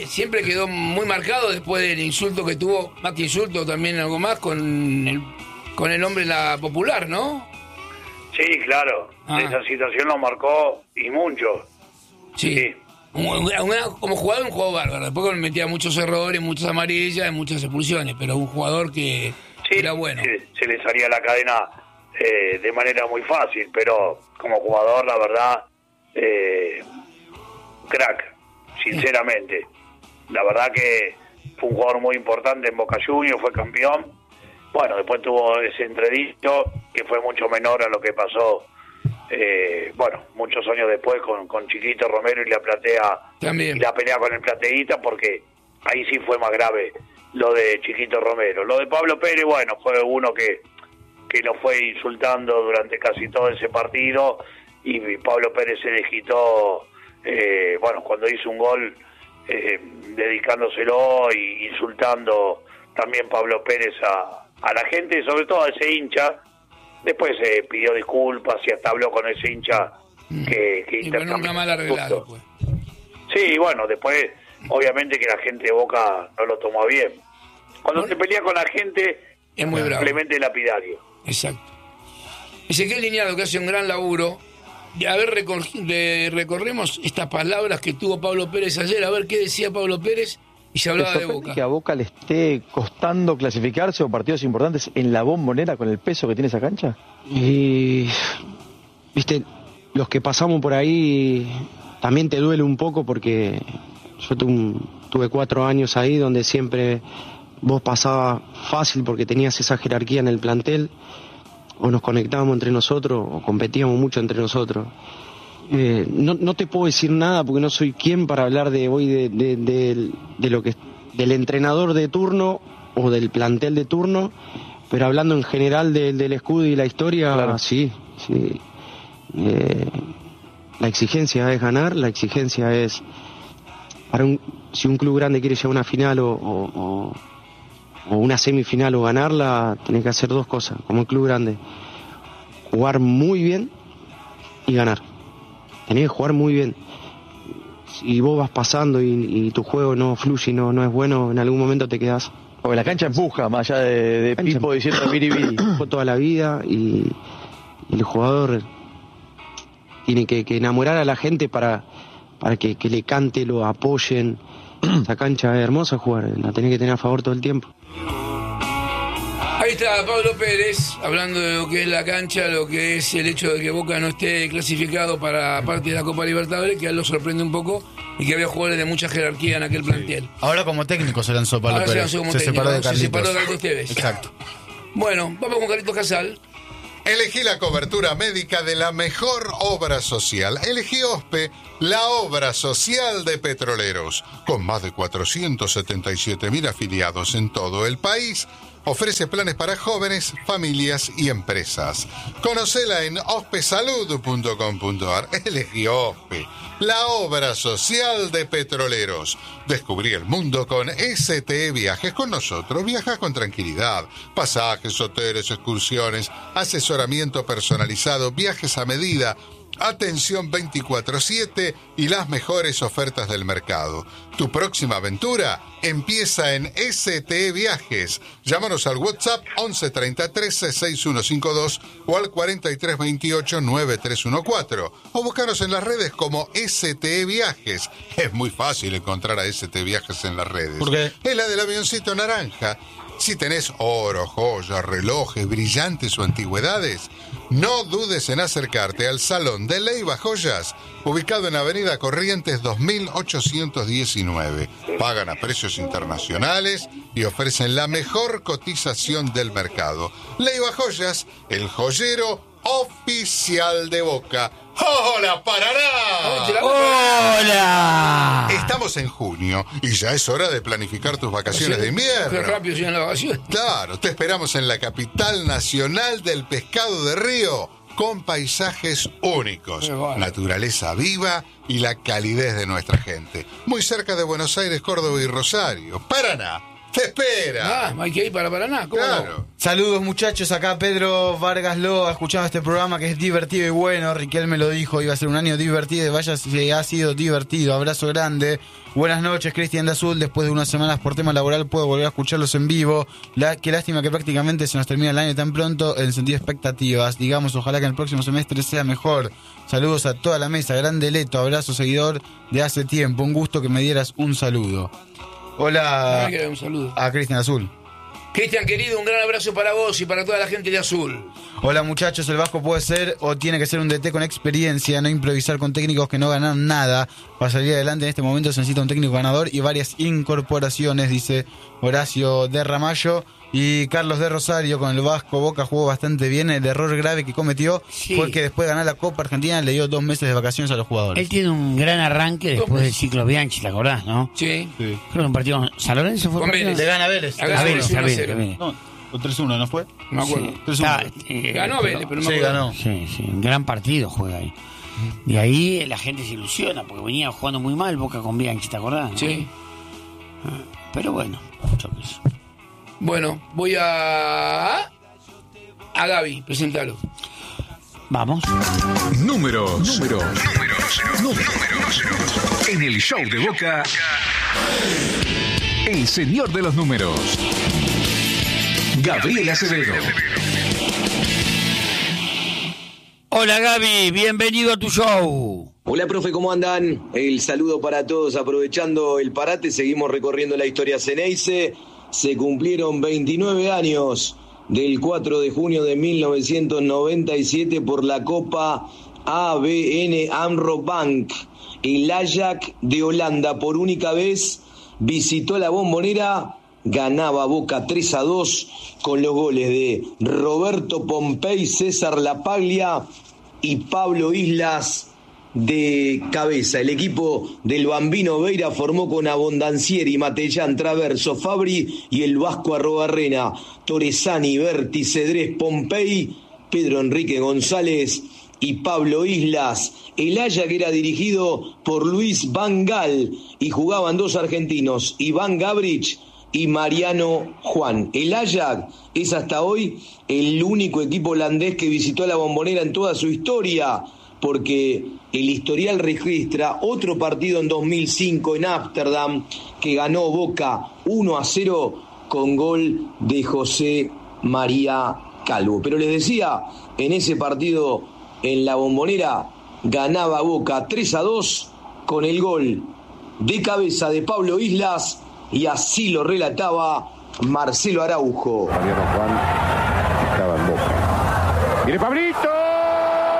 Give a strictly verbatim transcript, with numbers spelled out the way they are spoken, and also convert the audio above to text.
siempre quedó muy marcado después del insulto que tuvo, más que insulto, también algo más, con el, con el hombre la popular, ¿no? Sí, claro. Ah. Esa situación lo marcó y mucho. Sí. sí. Un, una, como jugador, un jugador bárbaro. Después metía muchos errores, muchas amarillas, muchas expulsiones, pero un jugador que sí, era bueno. Se, se le salía la cadena eh, de manera muy fácil, pero como jugador, la verdad, eh, crack, sinceramente. Sí. La verdad que fue un jugador muy importante en Boca Juniors, fue campeón. Bueno, después tuvo ese entredicho que fue mucho menor a lo que pasó, eh, bueno, muchos años después con, con Chiquito Romero y la platea También. y la pelea con el Plateíta, porque ahí sí fue más grave lo de Chiquito Romero. Lo de Pablo Pérez, bueno, fue uno que, que lo fue insultando durante casi todo ese partido y Pablo Pérez se desquitó, eh, bueno, cuando hizo un gol, eh, dedicándoselo y insultando también Pablo Pérez a a la gente, sobre todo a ese hincha. Después se eh, pidió disculpas y hasta habló con ese hincha que, que y bueno, nunca mal arreglado, pues. Sí, bueno, después obviamente que la gente de Boca no lo tomó bien. Cuando ¿no? se pelea con la gente es muy bravo, simplemente lapidario. Exacto. Ezequiel Liñado, que hace un gran laburo. A ver, recor recorremos estas palabras que tuvo Pablo Pérez ayer, a ver qué decía Pablo Pérez. Y se hablaba de Boca. ¿Que a Boca le esté costando clasificarse o partidos importantes en la Bombonera con el peso que tiene esa cancha? Y, viste, los que pasamos por ahí también te duele un poco porque yo tuve, tuve cuatro años ahí donde siempre vos pasabas fácil porque tenías esa jerarquía en el plantel, o nos conectábamos entre nosotros o competíamos mucho entre nosotros. Eh, no, no te puedo decir nada porque no soy quien para hablar de hoy de, de, de, de lo que del entrenador de turno o del plantel de turno, pero hablando en general de, del escudo y la historia, claro. sí, sí. Eh, la exigencia es ganar, la exigencia es para un, si un club grande quiere llegar a una final o, o, o, o una semifinal o ganarla, tiene que hacer dos cosas, como el club grande: jugar muy bien y ganar. Tenés que jugar muy bien. Si vos vas pasando y, y tu juego no fluye y no, no es bueno, en algún momento te quedás. Porque la cancha empuja, más allá de, de Pipo diciendo biribiri. Empujó toda la vida y, y el jugador tiene que, que enamorar a la gente para, para que, que le cante, lo apoyen. Esta cancha es hermosa jugar, la tenés que tener a favor todo el tiempo. Ahí está Pablo Pérez, hablando de lo que es la cancha, lo que es el hecho de que Boca no esté clasificado para parte de la Copa Libertadores, que a él lo sorprende un poco, y que había jugadores de mucha jerarquía en aquel plantel. Sí. Ahora como técnico se lanzó Pablo Ahora Pérez. Se, lanzó como se técnico, separó de Carlitos. Se separó de Carlitos Tevez. Exacto. Bueno, vamos con Carlitos Casal. Elegí la cobertura médica de la mejor obra social. Elegí OSPE, la obra social de Petroleros. Con más de cuatrocientos setenta y siete mil afiliados en todo el país, ofrece planes para jóvenes, familias y empresas. Conocela en ospesalud punto com punto ar. Elegí OSPE, la obra social de Petroleros. Descubrí el mundo con S T E Viajes. Con nosotros viajas con tranquilidad. Pasajes, hoteles, excursiones, asesoramiento personalizado, viajes a medida, atención veinticuatro siete y las mejores ofertas del mercado. Tu próxima aventura empieza en S T E Viajes. Llámanos al WhatsApp once treinta y tres sesenta y uno cincuenta y dos o al cuarenta y tres veintiocho noventa y tres catorce o buscaros en las redes como S T E Viajes. Es muy fácil encontrar a S T E Viajes en las redes. ¿Por qué? Es la del avioncito naranja. Si tenés oro, joyas, relojes, brillantes o antigüedades, no dudes en acercarte al Salón de Leiva Joyas, ubicado en Avenida Corrientes dos mil ochocientos diecinueve. Pagan a precios internacionales y ofrecen la mejor cotización del mercado. Leiva Joyas, el joyero oficial de Boca. ¡Hola, Paraná! ¡Hola! Estamos en junio y ya es hora de planificar tus vacaciones de invierno. Qué rápido llegan las vacaciones. Claro, te esperamos en la capital nacional del pescado de río, con paisajes únicos, bueno. naturaleza viva y la calidez de nuestra gente. Muy cerca de Buenos Aires, Córdoba y Rosario. Paraná, Te espera. Ah, hay que ir para Paraná, ¿cómo Claro. no? Saludos muchachos, acá Pedro Vargas Loa, escuchando este programa que es divertido y bueno. Riquel me lo dijo, iba a ser un año divertido y vaya si ha sido divertido. Abrazo grande. Buenas noches, Cristian de Azul. Después de unas semanas por tema laboral puedo volver a escucharlos en vivo. La, qué lástima que prácticamente se nos termina el año tan pronto en sentido de expectativas. Digamos, ojalá que en el próximo semestre sea mejor. Saludos a toda la mesa. Grande Leto, abrazo seguidor de hace tiempo. Un gusto que me dieras un saludo. Hola Ah, que un saludo. a Cristian Azul. Cristian, querido, un gran abrazo para vos y para toda la gente de Azul. Hola muchachos, el Vasco puede ser o tiene que ser un D T con experiencia, no improvisar con técnicos que no ganaron nada. Para salir adelante en este momento se necesita un técnico ganador y varias incorporaciones, dice Horacio de Ramallo. Y Carlos de Rosario, con el Vasco Boca jugó bastante bien. El error grave que cometió Sí. fue que después de ganar la Copa Argentina le dio dos meses de vacaciones a los jugadores. Él tiene un gran arranque después del ciclo Bianchi, ¿te acordás, no? Sí. Sí. Creo que un partido con San Lorenzo fue Con un partido. Vélez. Le gana a Vélez. A Vélez, A Vélez, uno a a Vélez, cero. a Vélez. No, o tres uno, ¿no fue? No me acuerdo. Sí. tres uno. Está, eh, Ganó Vélez, pero no me Sí, acuerdo. ganó. Sí, sí, un gran partido juega ahí. Y ahí la gente se ilusiona porque venía jugando muy mal Boca con Bianchi, ¿te acordás? no? Sí. Pero bueno, mucho que eso. Bueno, voy a... A Gaby, presentalo. Vamos. Números. Números. Números. Números. En el show de Boca, el señor de los números, Gabriel Acevedo. Hola Gaby, bienvenido a tu show. Hola, profe, ¿cómo andan? El saludo para todos. Aprovechando el parate, seguimos recorriendo la historia Ceneice. Se cumplieron veintinueve años del cuatro de junio de mil novecientos noventa y siete por la Copa A B N AMRO Bank. El Ajax de Holanda por única vez visitó la Bombonera, ganaba Boca tres a dos con los goles de Roberto Pompey, César Lapaglia y Pablo Islas de cabeza. El equipo del Bambino Veira formó con Abondancieri, Matellán, Traverso, Fabri y el Vasco Arrobarrena, Torresani, Berti, Cedrés, Pompey, Pedro Enrique González y Pablo Islas. El Ajax era dirigido por Luis Van Gaal y jugaban dos argentinos, Iván Gabrich y Mariano Juan. El Ajax es hasta hoy el único equipo holandés que visitó la Bombonera en toda su historia, porque el historial registra otro partido en dos mil cinco en Ámsterdam que ganó Boca uno a cero con gol de José María Calvo. Pero les decía, en ese partido en la Bombonera ganaba Boca tres a dos con el gol de cabeza de Pablo Islas, y así lo relataba Marcelo Araujo. Mariano Juan estaba en Boca. ¡Viene Pablito!